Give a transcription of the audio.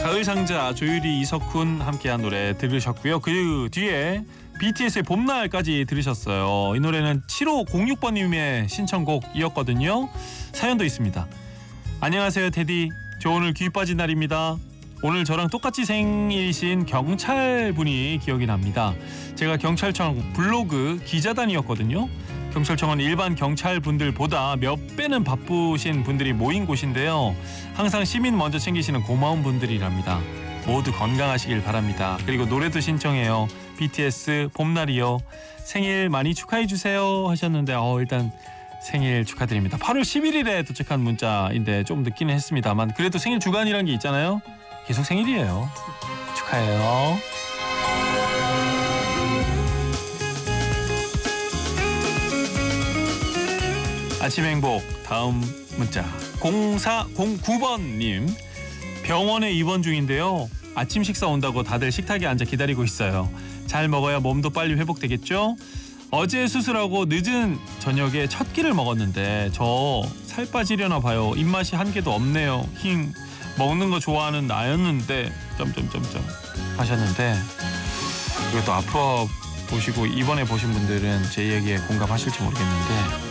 가을 상자 조유리 이석훈 함께한 노래 들으셨고요. 그 뒤에 BTS의 봄날까지 들으셨어요. 이 노래는 7506번님의 신청곡이었거든요. 사연도 있습니다. 안녕하세요 테디. 저 오늘 귀 빠진 날입니다. 오늘 저랑 똑같이 생일이신 경찰분이 기억이 납니다. 제가 경찰청 블로그 기자단이었거든요. 경찰청은 일반 경찰분들보다 몇 배는 바쁘신 분들이 모인 곳인데요. 항상 시민 먼저 챙기시는 고마운 분들이랍니다. 모두 건강하시길 바랍니다. 그리고 노래도 신청해요. BTS 봄날이요. 생일 많이 축하해주세요 하셨는데 일단 생일 축하드립니다. 8월 11일에 도착한 문자인데 좀 늦기는 했습니다만 그래도 생일 주간이란 게 있잖아요. 계속 생일이에요. 축하해요. 아침 행복 다음 문자 0409번님. 병원에 입원 중인데요. 아침 식사 온다고 다들 식탁에 앉아 기다리고 있어요. 잘 먹어야 몸도 빨리 회복되겠죠? 어제 수술하고 늦은 저녁에 첫 끼를 먹었는데 저 살 빠지려나 봐요. 입맛이 한 개도 없네요. 먹는 거 좋아하는 나였는데 하셨는데 이것도 앞으로 보시고 입원해 보신 분들은 제 얘기에 공감하실지 모르겠는데